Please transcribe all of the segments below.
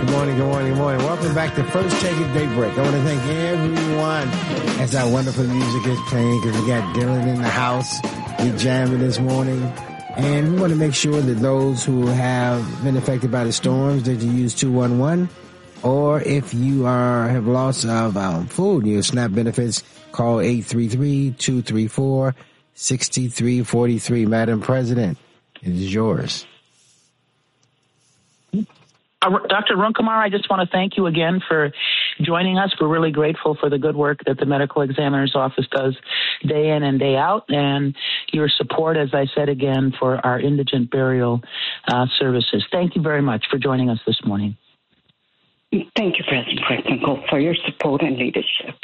Good morning. Welcome back to First Take at Daybreak. I want to thank everyone as our wonderful music is playing, because we got Dylan in the house. We jamming this morning. And we want to make sure that those who have been affected by the storms, that you use 211. Or if you have loss of food, your SNAP benefits, call 833-234-6343. Madam President, it is yours. Dr. Runkumar, I just want to thank you again for joining us. We're really grateful for the good work that the Medical Examiner's Office does day in and day out, and your support, as I said again, for our indigent burial services. Thank you very much for joining us this morning. Thank you, President Frankel, for your support and leadership.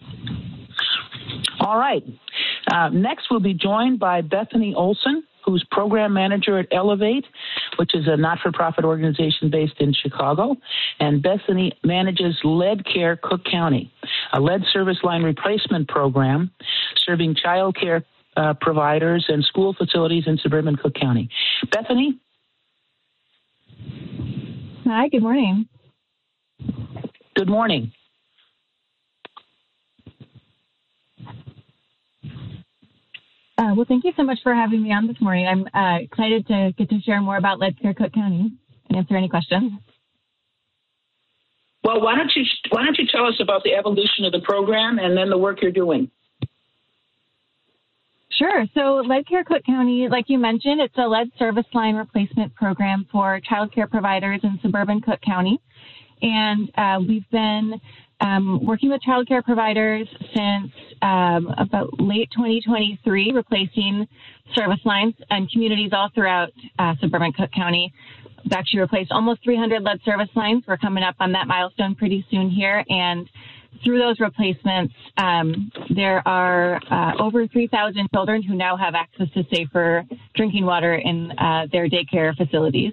All right. Next, we'll be joined by Bethany Olson, who's program manager at Elevate, which is a not-for-profit organization based in Chicago. And Bethany manages Lead Care Cook County, a lead service line replacement program serving child care providers and school facilities in suburban Cook County. Bethany? Hi, good morning. Good morning. Well, thank you so much for having me on this morning. I'm excited to get to share more about Lead Care Cook County and answer any questions. Well, why don't you tell us about the evolution of the program and then the work you're doing? Sure. So Lead Care Cook County, like you mentioned, it's a lead service line replacement program for child care providers in suburban Cook County. And we've been working with child care providers since about late 2023, replacing service lines and communities all throughout suburban Cook County. We've actually replaced almost 300 lead service lines. We're coming up on that milestone pretty soon here. And through those replacements, there are over 3,000 children who now have access to safer drinking water in their daycare facilities.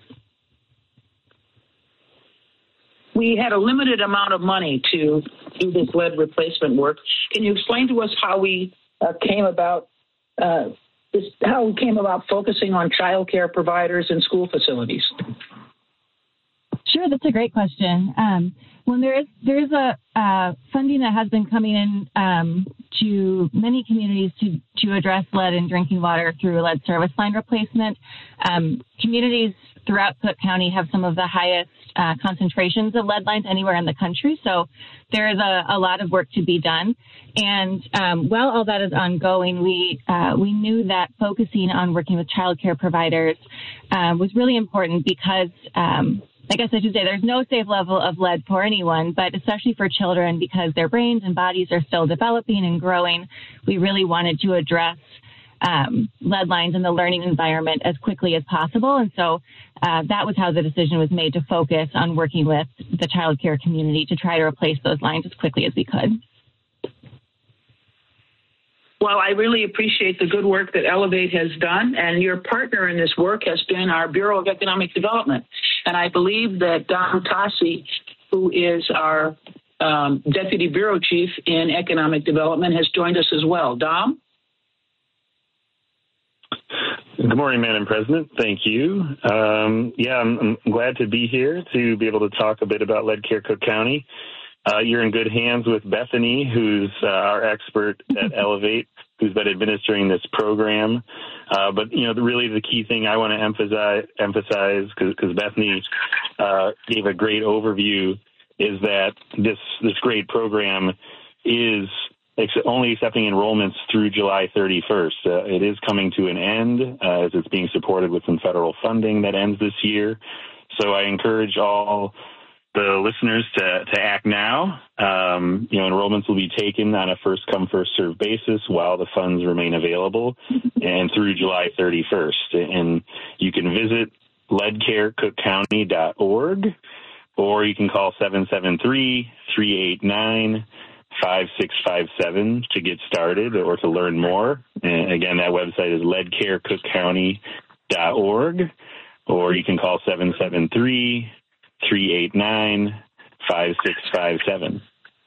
We had a limited amount of money to do this lead replacement work. Can you explain to us how we came about focusing on child care providers and school facilities? Sure, that's a great question. When there is a funding that has been coming in to many communities to address lead in drinking water through lead service line replacement. Communities throughout Cook County have some of the highest concentrations of lead lines anywhere in the country. So there is a lot of work to be done. And while all that is ongoing, we knew that focusing on working with child care providers was really important because I guess I should say there's no safe level of lead for anyone, but especially for children because their brains and bodies are still developing and growing. We really wanted to address lead lines in the learning environment as quickly as possible. And so that was how the decision was made to focus on working with the child care community to try to replace those lines as quickly as we could. Well, I really appreciate the good work that Elevate has done, and your partner in this work has been our Bureau of Economic Development. And I believe that Dom Tassi, who is our Deputy Bureau Chief in Economic Development, has joined us as well. Dom? Good morning, Madam President. Thank you. I'm glad to be here to be able to talk a bit about Lead Care Cook County. You're in good hands with Bethany, who's our expert at Elevate, who's been administering this program. But really the key thing I want to emphasize, because Bethany gave a great overview, is that this great program is only accepting enrollments through July 31st. It is coming to an end as it's being supported with some federal funding that ends this year. So I encourage all the listeners to act now. Enrollments will be taken on a first-come, first-served basis while the funds remain available and through July 31st. And you can visit leadcarecookcounty.org, or you can call 773-389-5657 to get started or to learn more. And again, that website is leadcarecookcounty.org, or you can call 773-389-5657.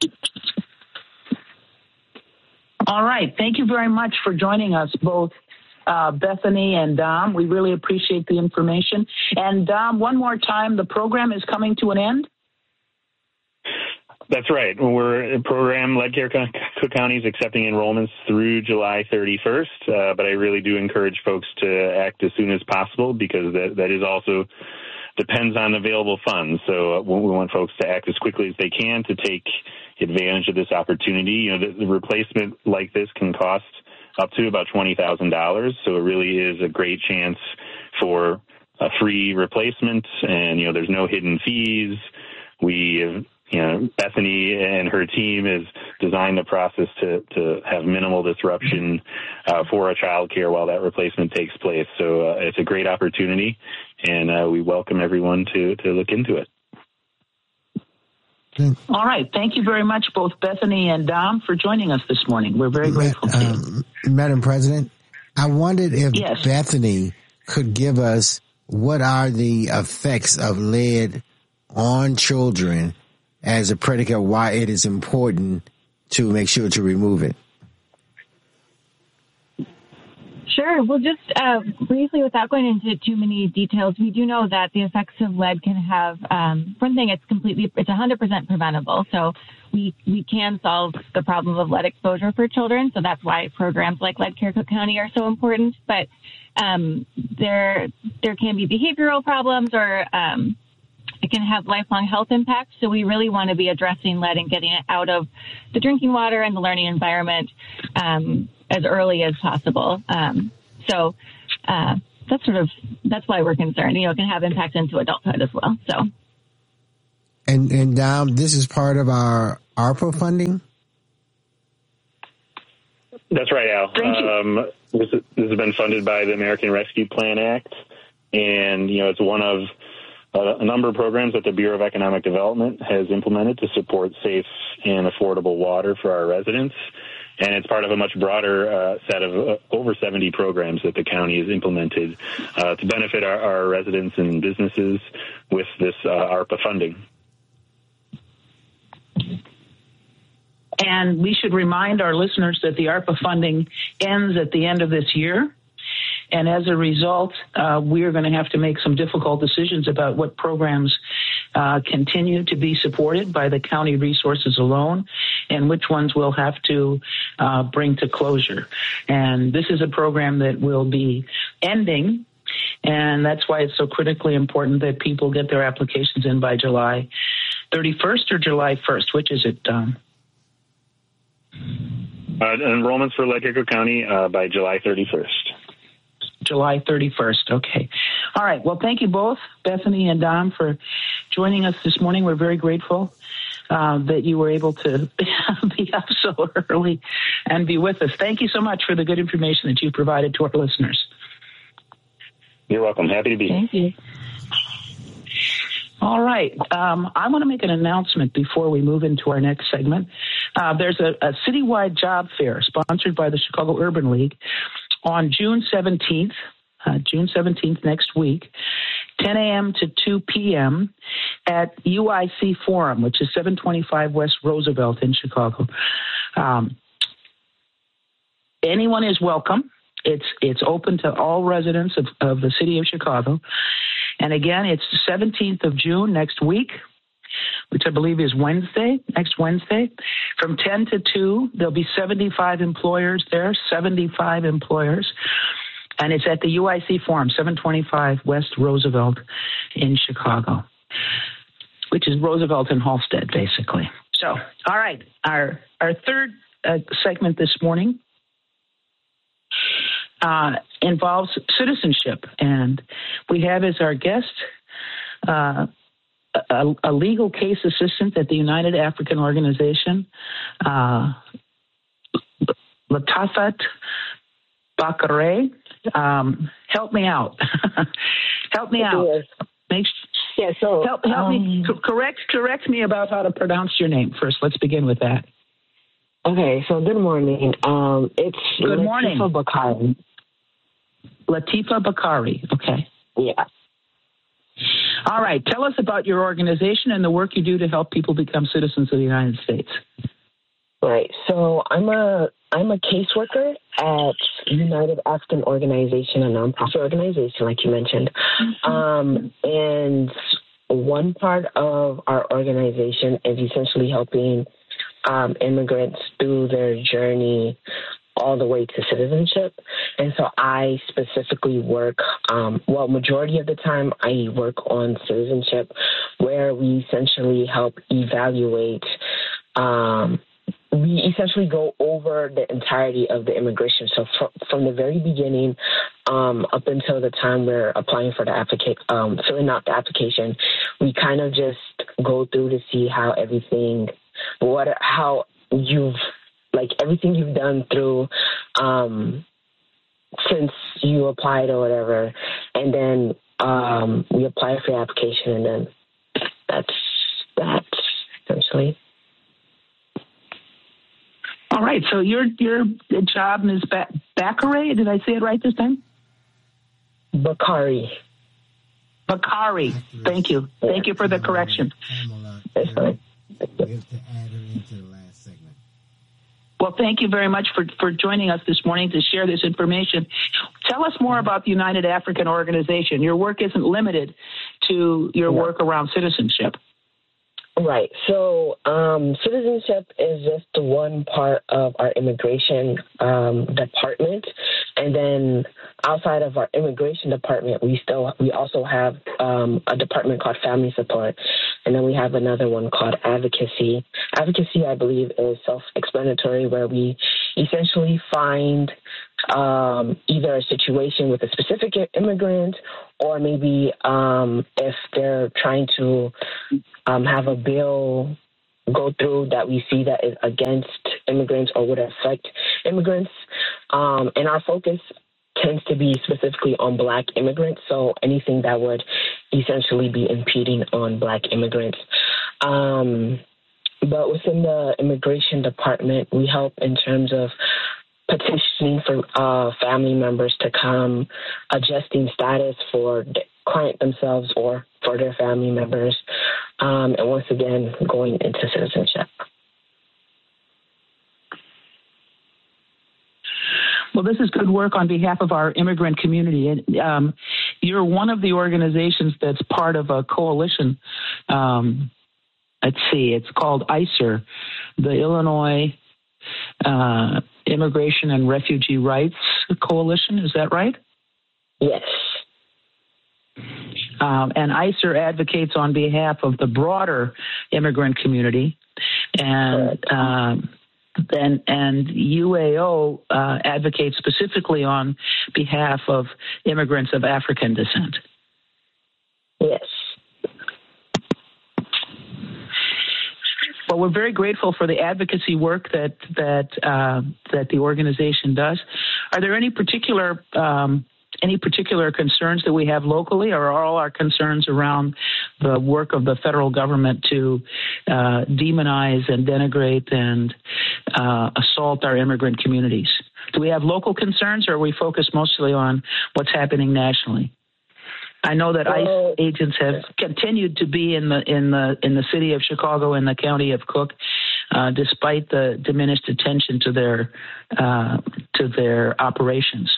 All right. Thank you very much for joining us, both Bethany and Dom. We really appreciate the information. And Dom, one more time, the program is coming to an end? That's right. We're a program, Lead Care Cook County is accepting enrollments through July 31st, but I really do encourage folks to act as soon as possible because that is also depends on available funds. So we want folks to act as quickly as they can to take advantage of this opportunity. The replacement like this can cost up to about $20,000. So it really is a great chance for a free replacement, and there's no hidden fees. We have, Bethany and her team has designed the process to have minimal disruption for a child care while that replacement takes place. So it's a great opportunity, and we welcome everyone to look into it. All right. Thank you very much, both Bethany and Dom, for joining us this morning. We're very grateful to you. Madam President, I wondered if Bethany could give us what are the effects of lead on children as a predicate, why it is important to make sure to remove it. Sure. Well, just briefly, without going into too many details, we do know that the effects of lead can have, one thing, it's 100% preventable. So we can solve the problem of lead exposure for children. So that's why programs like Lead Care Cook County are so important. But there can be behavioral problems or it can have lifelong health impacts. So we really want to be addressing lead and getting it out of the drinking water and the learning environment as early as possible. So that's why we're concerned. It can have impacts into adulthood as well. So. And Dom, this is part of our ARPA funding? That's right, Al. Thank you. This has been funded by the American Rescue Plan Act, and it's one of a number of programs that the Bureau of Economic Development has implemented to support safe and affordable water for our residents. And it's part of a much broader set of over 70 programs that the county has implemented to benefit our residents and businesses with this ARPA funding. And we should remind our listeners that the ARPA funding ends at the end of this year. And as a result, we're going to have to make some difficult decisions about what programs continue to be supported by the county resources alone and which ones we'll have to bring to closure. And this is a program that will be ending. And that's why it's so critically important that people get their applications in by July 31st or July 1st. Which is it, Don? Enrollments for Lead Care Cook County by July 31st. July 31st. Okay. All right. Well, thank you both, Bethany and Dom, for joining us this morning. We're very grateful that you were able to be up so early and be with us. Thank you so much for the good information that you provided to our listeners. You're welcome. Happy to be here. Thank you. All right. I want to make an announcement before we move into our next segment. There's a citywide job fair sponsored by the Chicago Urban League on June 17th, next week, 10 a.m. to 2 p.m. at UIC Forum, which is 725 West Roosevelt in Chicago. Anyone is welcome. It's open to all residents of the city of Chicago. And again, it's the 17th of June next week, which I believe is next Wednesday, from 10 to 2. There'll be 75 employers there, 75 employers. And it's at the UIC Forum, 725 West Roosevelt in Chicago, which is Roosevelt and Halsted, basically. So, all right, our third segment this morning involves citizenship. And we have as our guest a legal case assistant at the United African Organization, Latafat Bakare. Help me out. Help me out. Help me. Correct me about how to pronounce your name first. Let's begin with that. Okay, so good morning. It's good morning. Latifa Bakari. Latifa Bakari. Okay. Yeah. All right. Tell us about your organization and the work you do to help people become citizens of the United States. Right. So I'm a caseworker at United African Organization, a nonprofit organization, like you mentioned. And one part of our organization is essentially helping immigrants through their journey all the way to citizenship. And so I specifically work, majority of the time I work on citizenship, where we essentially help evaluate, we essentially go over the entirety of the immigration. So from the very beginning up until the time we're applying for the filling out the application, we kind of just go through to see how everything you've done through since you applied or whatever, and then we apply for the application, and then that's essentially. All right. So your job, Ms. Bakare, did I say it right this time? Bakari. Thank you. Thank you for the correction. That's fine. We have to add her into the last segment. Well, thank you very much for joining us this morning to share this information. Tell us more about the United African Organization. Your work isn't limited to your work around citizenship. Right. So citizenship is just one part of our immigration department. And then outside of our immigration department, we also have a department called family support. And then we have another one called advocacy. Advocacy, I believe, is self-explanatory, where we essentially find either a situation with a specific immigrant, or maybe if they're trying to have a bill go through that we see that is against immigrants or would affect immigrants. And our focus tends to be specifically on Black immigrants, so anything that would essentially be impeding on Black immigrants. But within the immigration department, we help in terms of petitioning for family members to come, adjusting status for the client themselves or for their family members, and once again, going into citizenship. Well, this is good work on behalf of our immigrant community. You're one of the organizations that's part of a coalition. Let's see, it's called ISER, the Illinois Immigration and Refugee Rights Coalition. Is that right? Yes. And ISER advocates on behalf of the broader immigrant community, and UAO advocates specifically on behalf of immigrants of African descent. Yes. Well, we're very grateful for the advocacy work that the organization does. Are there any particular concerns that we have locally, or are all our concerns around the work of the federal government to demonize and denigrate and assault our immigrant communities? Do we have local concerns, or are we focused mostly on what's happening nationally? I know that ICE agents have continued to be in the city of Chicago and the county of Cook, despite the diminished attention to their operations.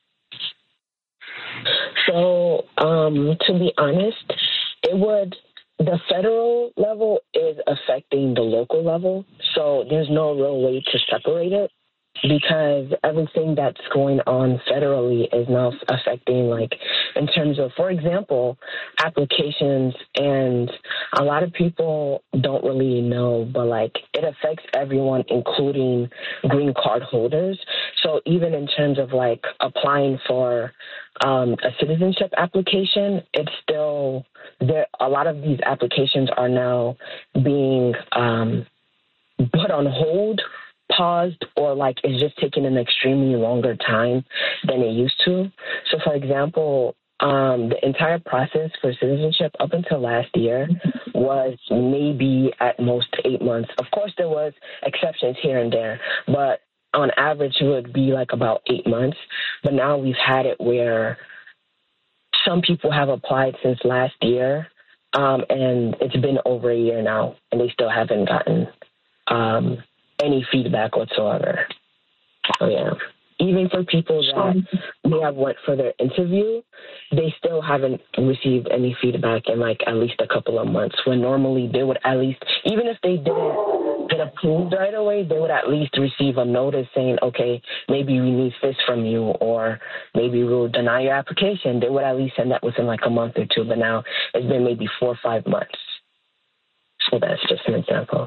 So, to be honest, the federal level is affecting the local level, so there's no real way to separate it, because everything that's going on federally is now affecting, like, in terms of, for example, applications, and a lot of people don't really know, but, like, it affects everyone, including green card holders. So even in terms of, like, applying for a citizenship application, it's still there. A lot of these applications are now being put on hold, paused, or like it's just taking an extremely longer time than it used to. So, for example, the entire process for citizenship up until last year was maybe at most 8 months. Of course, there was exceptions here and there, but on average, it would be like about 8 months. But now we've had it where some people have applied since last year, and it's been over a year now, and they still haven't gotten any feedback whatsoever. So, yeah. even for people that may have went for their interview, they still haven't received any feedback in like at least a couple of months, when normally they would at least, even if they didn't get approved right away, they would at least receive a notice saying, okay, maybe we need this from you, or maybe we'll deny your application. They would at least send that within like a month or two, but now it's been maybe 4 or 5 months. So that's just an example.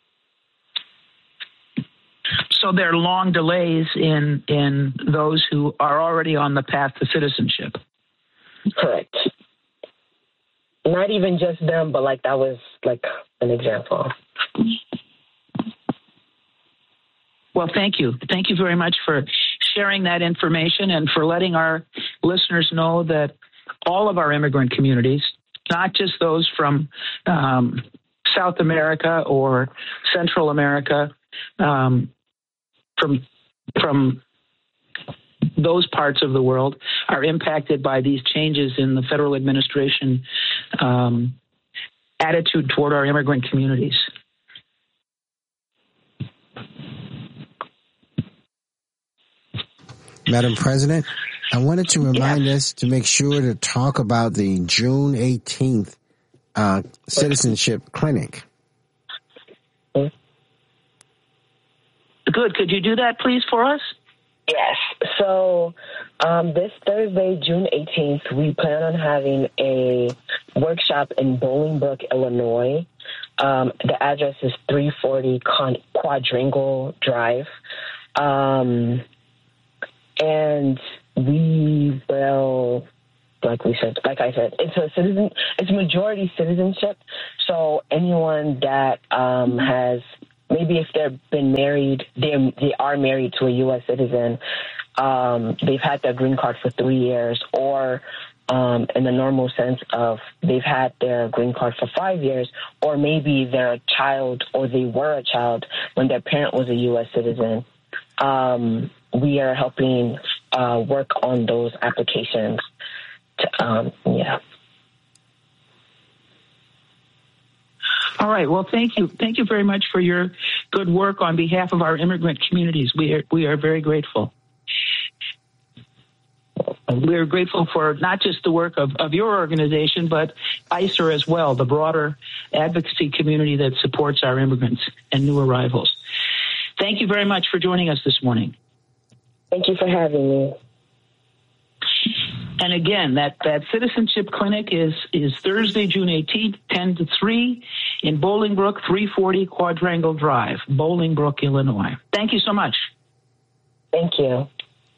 So there are long delays in those who are already on the path to citizenship. Correct. Not even just them, but like that was like an example. Well, thank you. Thank you very much for sharing that information and for letting our listeners know that all of our immigrant communities, not just those from South America or Central America, from those parts of the world, are impacted by these changes in the federal administration attitude toward our immigrant communities. Madam President, I wanted to remind us to make sure to talk about the June 18th Citizenship Clinic. Good. Could you do that, please, for us? Yes. So this Thursday, June 18th, we plan on having a workshop in Bolingbrook, Illinois. The address is 340 Quadrangle Drive. And we will, like I said, it's majority citizenship. So anyone that has, maybe if they've been married, they are married to a U.S. citizen, they've had their green card for 3 years, or in the normal sense of they've had their green card for 5 years, or maybe they're a child or they were a child when their parent was a U.S. citizen. We are helping work on those applications. All right. Well, thank you. Thank you very much for your good work on behalf of our immigrant communities. We are very grateful. We are grateful for not just the work of your organization, but ICER as well, the broader advocacy community that supports our immigrants and new arrivals. Thank you very much for joining us this morning. Thank you for having me. And again, that citizenship clinic is Thursday, June 18th, 10 to 3 in Bolingbrook, 340 Quadrangle Drive, Bolingbrook, Illinois. Thank you so much. Thank you.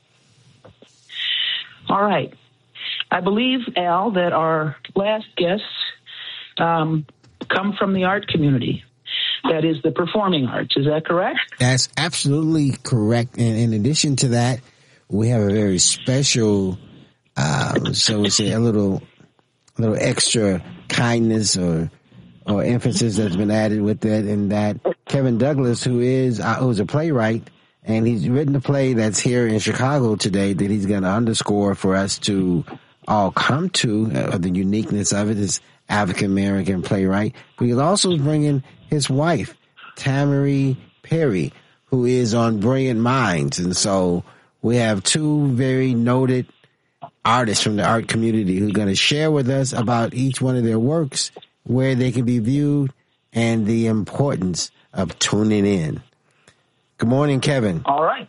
All right. I believe, Al, that our last guests come from the art community. That is the performing arts. Is that correct? That's absolutely correct. And in addition to that, we have a very special, so we say a little extra kindness or emphasis that's been added with that. And that Kevin Douglas, who's a playwright, and he's written a play that's here in Chicago today that he's going to underscore for us to all come to. The uniqueness of it is African American playwright, but he's also bringing his wife, Tamari Perry, who is on Brilliant Minds. And so we have two very noted artists from the art community who are going to share with us about each one of their works, where they can be viewed, and the importance of tuning in. Good morning, Kevin. All right.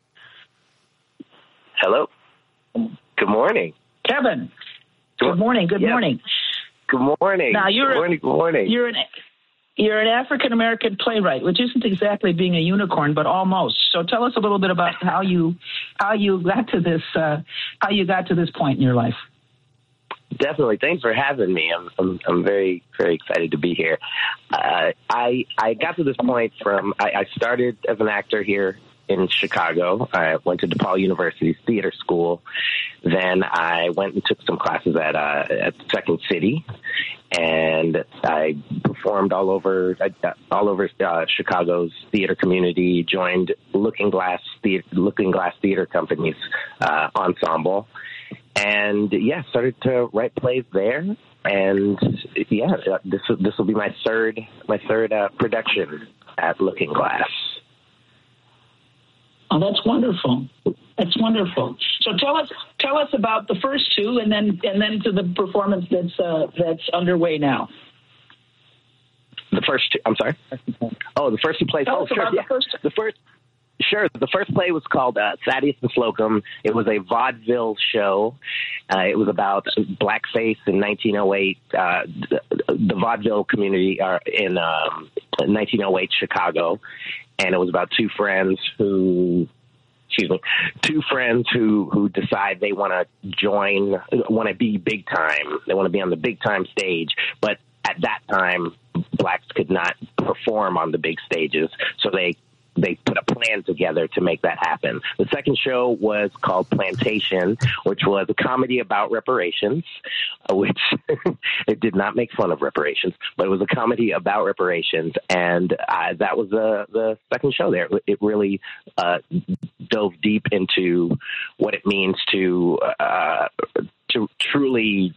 Hello. Good morning. Kevin. Good morning. Good morning. Good morning. Now good morning. You're an African American playwright, which isn't exactly being a unicorn, but almost. So tell us a little bit about how you got to this point in your life. Definitely. Thanks for having me. I'm very, very excited to be here. I got to this point I started as an actor here in Chicago. I went to DePaul University's theater school. Then I went and took some classes at Second City, and I performed all over Chicago's theater community. Joined Looking Glass Theater Company's ensemble, and started to write plays there. And this will be my third production at Looking Glass. Oh, that's wonderful. That's wonderful. So tell us about the first two, and then to the performance that's underway now. The first two, I'm sorry. Oh, the first two plays. Tell us sure. about Yeah. the first. Sure. The first play was called Thaddeus and Slocum. It was a vaudeville show. It was about blackface in 1908. The vaudeville community in 1908 Chicago, and it was about two friends who decide they want to be big time. They want to be on the big time stage, but at that time, blacks could not perform on the big stages, so they put a plan together to make that happen. The second show was called Plantation, which was a comedy about reparations, which it did not make fun of reparations, but it was a comedy about reparations, and that was the second show there. It really dove deep into what it means to truly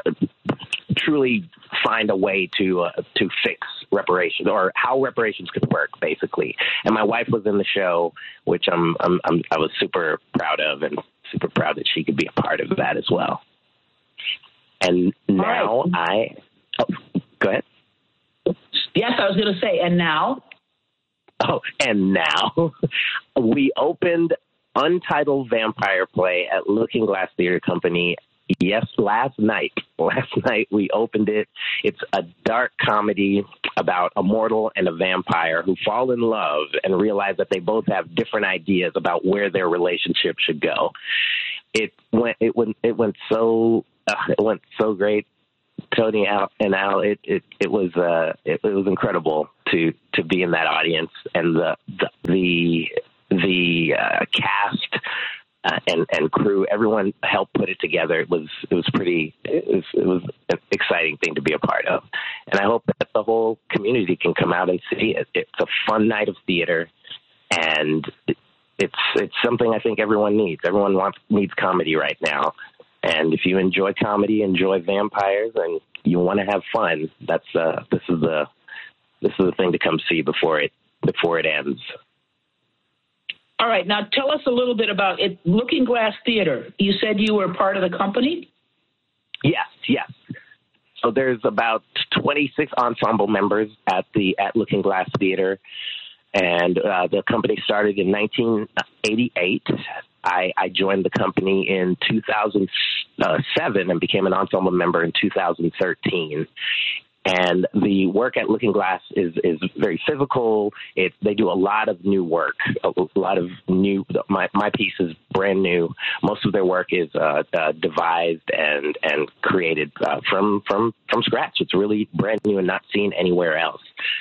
find a way to fix reparations, or how reparations could work, basically. And my wife was in the show, which I was super proud of, and super proud that she could be a part of that as well. And now go ahead. Yes, I was going to say, and now? Oh, and now we opened Untitled Vampire Play at Looking Glass Theater Company. Yes, last night we opened it. It's a dark comedy about a mortal and a vampire who fall in love and realize that they both have different ideas about where their relationship should go. It went so great. Tony and Al, it was incredible to be in that audience, and the cast and crew, everyone helped put it together. It was an exciting thing to be a part of, and I hope that the whole community can come out and see it. It's a fun night of theater, and it's something I think everyone needs. Everyone needs comedy right now, and if you enjoy comedy, enjoy vampires, and you want to have fun, this is the thing to come see before it ends. All right. Now tell us a little bit about it. Looking Glass Theater. You said you were part of the company? Yes. So there's about 26 ensemble members at Looking Glass Theater, and the company started in 1988. I joined the company in 2007 and became an ensemble member in 2013. And the work at Looking Glass is very physical. They do a lot of new work, a lot of new. My piece is brand new. Most of their work is devised and created from scratch. It's really brand new and not seen anywhere else,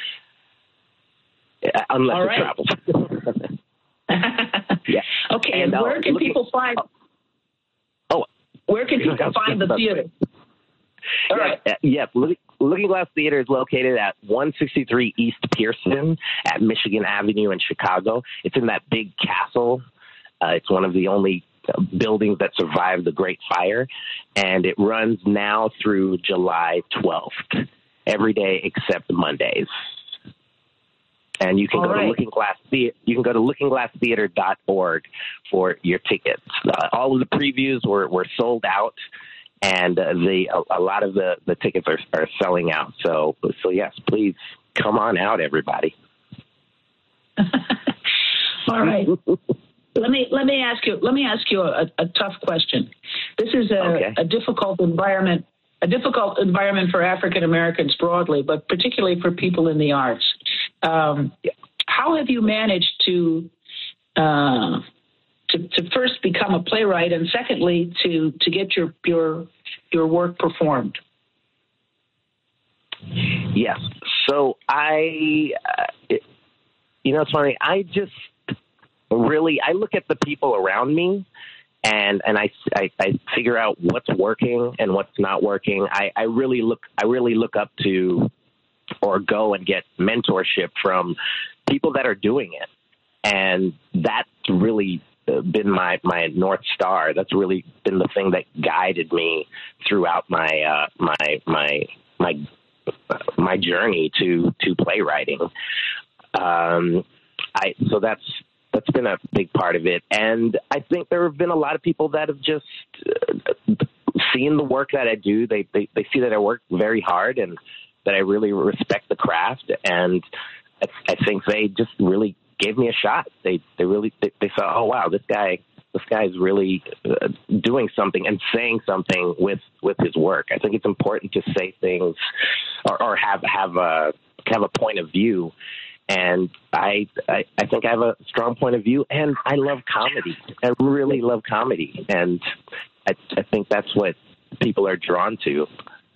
unless it travels. Yeah. Okay. And where can people find? Where can people find the theater? All right. Yeah. Looking Glass Theater is located at 163 East Pearson at Michigan Avenue in Chicago. It's in that big castle. It's one of the only buildings that survived the Great Fire, and it runs now through July 12th, every day except Mondays. And you can go to Looking Glass Theater. You can go to lookingglasstheater.org for your tickets. All of the previews were sold out. And a lot of the tickets are selling out. So yes, please come on out, everybody. All right. Let me ask you a tough question. This is a difficult environment for African Americans broadly, but particularly for people in the arts. How have you managed to first become a playwright, and secondly to get your work performed? Yes. So it's funny. I just really I look at the people around me, and I figure out what's working and what's not working. I really look up to or go and get mentorship from people that are doing it, and that's really been my North Star. That's really been the thing that guided me throughout my journey to playwriting. So that's that's been a big part of it. And I think there have been a lot of people that have just seen the work that I do. They see that I work very hard and that I really respect the craft. And I think they just really gave me a shot. They thought, oh, wow, this guy's really doing something and saying something with his work. I think it's important to say things or have a point of view. And I think I have a strong point of view, and I love comedy. I really love comedy, and I think that's what people are drawn to.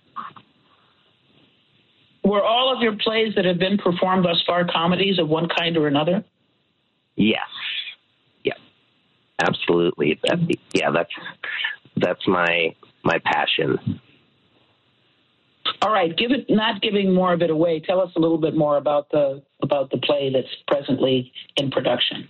Were all of your plays that have been performed thus far comedies of one kind or another? Yes. Yeah. Absolutely. That's my passion. All right. Not giving more of it away. Tell us a little bit more about the play that's presently in production.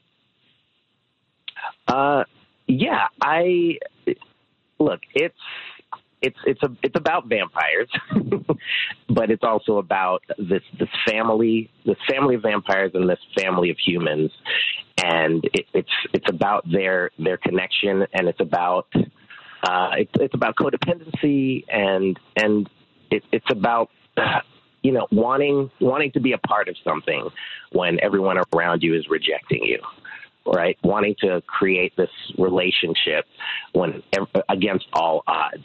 It's about vampires, but it's also about this family of vampires and this family of humans, and it's about their connection, and it's about codependency, and it's about wanting to be a part of something when everyone around you is rejecting you. Right, wanting to create this relationship when against all odds.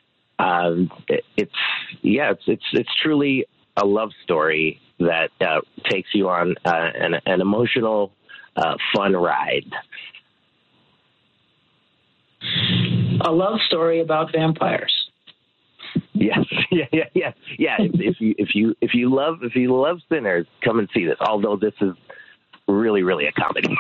It's truly a love story that takes you on an emotional, fun ride. A love story about vampires. Yes, yeah. If you love Sinners, come and see this. Although this is really, really a comedy.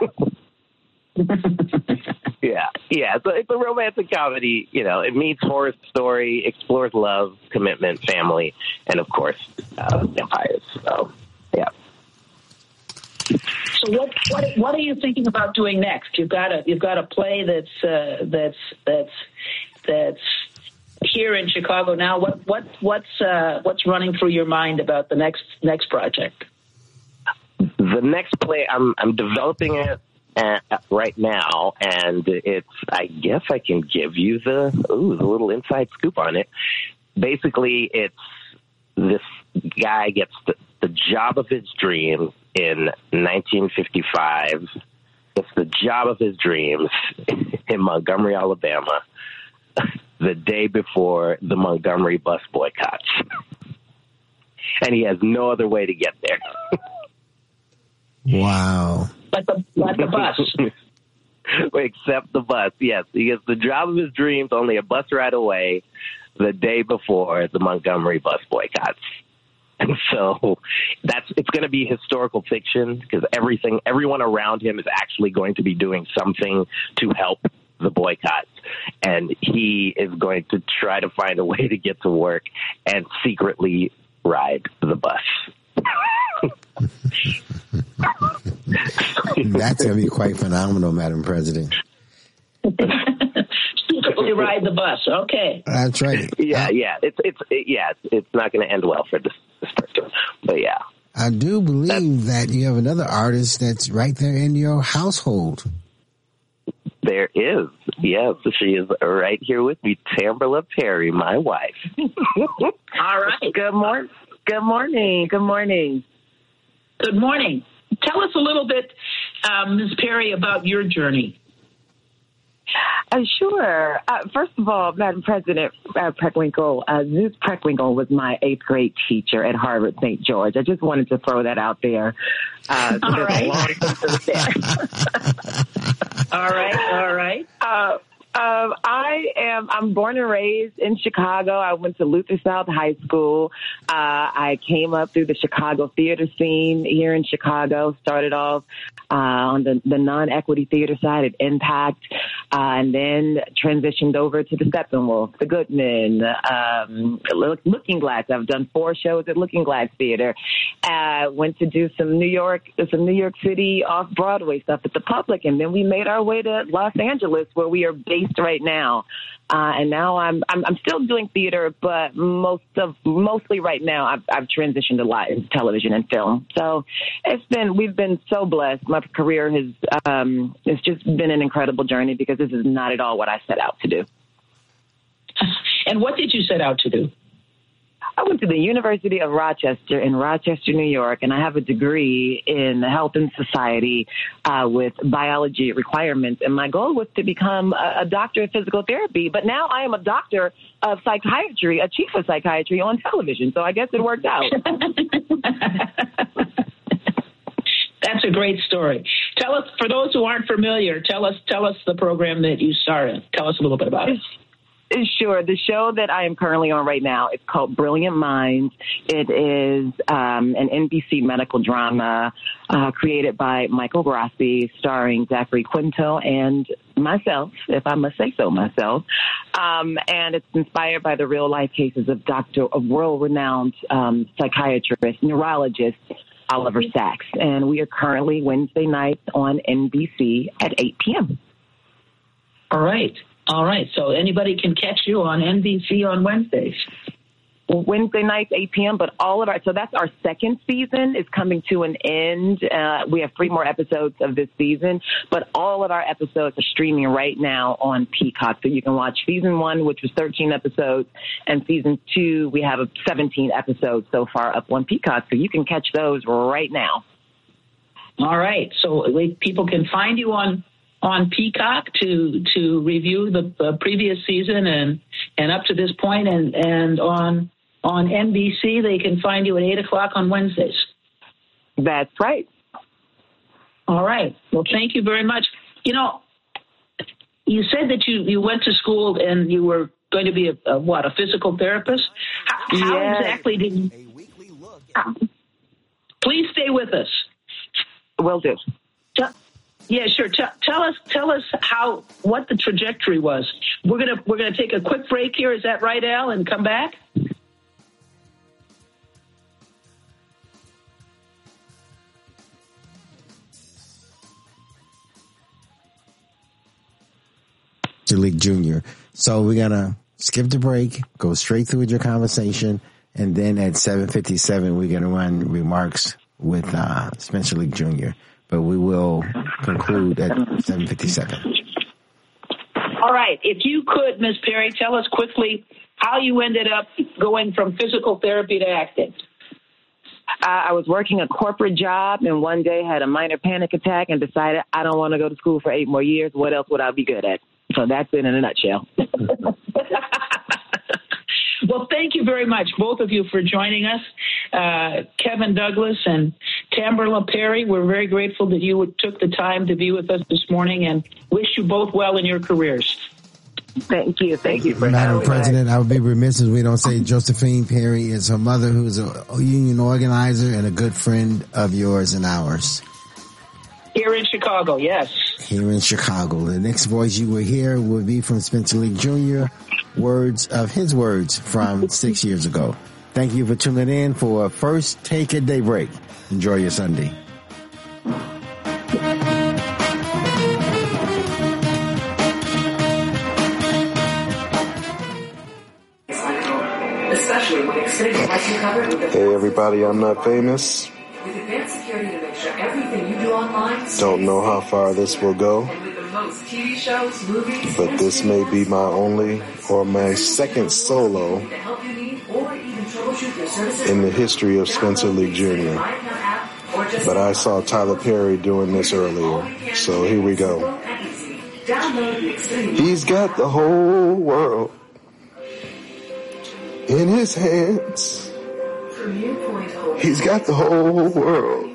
Yeah. It's a romantic comedy. It meets horror story, explores love, commitment, family, and of course, vampires. So, yeah. So what are you thinking about doing next? You've got a play that's here in Chicago now. What's running through your mind about the next project? The next play, I'm developing it right now, and I guess I can give you the little inside scoop on it. Basically, it's this guy gets the job of his dream in 1955. It's the job of his dreams in Montgomery, Alabama, the day before the Montgomery bus boycotts. And he has no other way to get there. Wow. Like the bus. Except the bus, yes. He gets the job of his dreams, only a bus ride away, the day before the Montgomery bus boycotts. And so it's going to be historical fiction because everyone around him is actually going to be doing something to help the boycott. And he is going to try to find a way to get to work and secretly ride the bus. That's going to be quite phenomenal, Madam President. Secretly ride the bus. Okay. That's right. Yeah. It's not going to end well for this person, but yeah. I do believe that you have another artist that's right there in your household. There is. Yes, she is right here with me, Tamberla Perry, my wife. All right. Good morning. Good morning. Good morning. Tell us a little bit, Ms. Perry, about your journey. Sure. First of all, Madam President Preckwinkle, Zeus Preckwinkle was my 8th grade teacher at Harvard St. George. I just wanted to throw that out there. All right. All right. I'm born and raised in Chicago. I went to Luther South High School. I came up through the Chicago theater scene here in Chicago, started off on the non-equity theater side at Impact, and then transitioned over to the Steppenwolf, the Goodman, Looking Glass. I've done 4 shows at Looking Glass Theater. Went to do some New York City off-Broadway stuff at the Public, and then we made our way to Los Angeles, where we are based right now. And now I'm still doing theater, but mostly right now I've transitioned a lot into television and film. So we've been so blessed. My career has it's just been an incredible journey, because this is not at all what I set out to do. And what did you set out to do? I went to the University of Rochester in Rochester, New York, and I have a degree in health and society with biology requirements. And my goal was to become a doctor of physical therapy. But now I am a doctor of psychiatry, a chief of psychiatry on television. So I guess it worked out. That's a great story. Tell us, for those who aren't familiar, tell us the program that you started. Tell us a little bit about it. Sure. The show that I am currently on right now is called Brilliant Minds. It is an NBC medical drama created by Michael Grassi, starring Zachary Quinto and myself, if I must say so myself. And it's inspired by the real-life cases of world-renowned psychiatrist, neurologist, Oliver Sacks. And we are currently Wednesday nights on NBC at 8 p.m. All right. So anybody can catch you on NBC on Wednesdays. Wednesday nights, 8 p.m., but so that's our second season is coming to an end. We have 3 more episodes of this season, but all of our episodes are streaming right now on Peacock. So you can watch season 1, which was 13 episodes, and season 2, we have 17 episodes so far up on Peacock. So you can catch those right now. All right. So people can find you on Peacock to review the previous season and up to this point, and on NBC they can find you at 8 o'clock on Wednesdays. That's right. All right. Well, thank you very much. You said that you went to school and you were going to be a physical therapist? How exactly did you? Please stay with us. Will do. Yeah, sure. Tell us what the trajectory was. We're gonna take a quick break here. Is that right, Al? And come back. League Junior. So we're gonna skip the break, go straight through with your conversation, and then at 7:57 we're gonna run remarks with Spencer League Jr. But we will conclude at 7:57. All right. If you could, Ms. Perry, tell us quickly how you ended up going from physical therapy to acting. I was working a corporate job and one day had a minor panic attack and decided I don't want to go to school for 8 more years. What else would I be good at? So that's it in a nutshell. Well, thank you very much, both of you, for joining us. Kevin Douglas and Tamberla Perry, we're very grateful that you took the time to be with us this morning, and wish you both well in your careers. Thank you. Thank you for Madam President, I would be remiss if we don't say Josephine Perry is her mother, who's a union organizer and a good friend of yours and ours. Here in Chicago, yes. Here in Chicago. The next voice you will hear will be from Spencer League Jr., his words from 6 years ago. Thank you for tuning in for First Take at Daybreak. Enjoy your Sunday. Hey everybody, I'm not famous. Don't know how far this will go, but this may be my only or my second solo in the history of Spencer League Jr. But I saw Tyler Perry doing this earlier, so here we go. He's got the whole world in his hands. He's got the whole world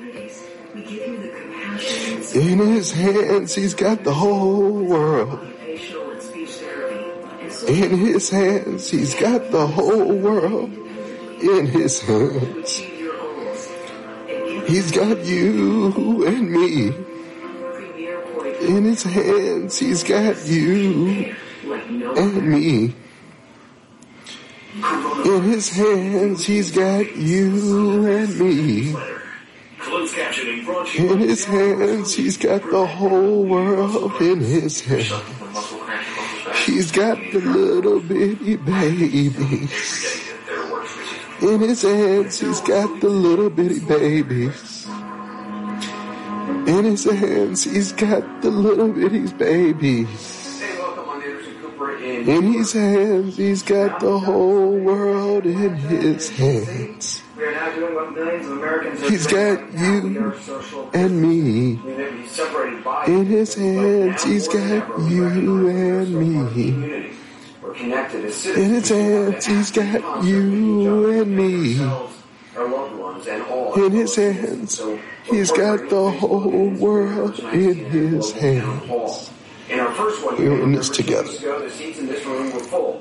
in his hands. He's got the whole world in his hands. He's got the whole world in his hands. He's got you and me in his hands. He's got you and me. In his hands, he's got you and me. In his hands, he's got the whole world in his hands. He's got the little bitty babies. In his hands, he's got the little bitty babies. In his hands, he's got the little bitty babies. In his hands, he's got the whole world in his hands. He's got you and me. In his hands, he's got you and me. In his hands, he's got you and me. In his hands, he's got the whole world in his hands. We're in this together.